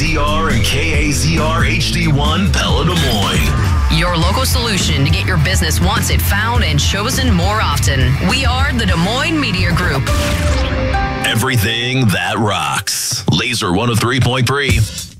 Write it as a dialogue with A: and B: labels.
A: KAZR and KAZR HD1 Pella Des Moines.
B: Your local solution to get your business wanted, found, and chosen more often. We are the Des Moines Media Group.
A: Everything that rocks. Laser 103.3.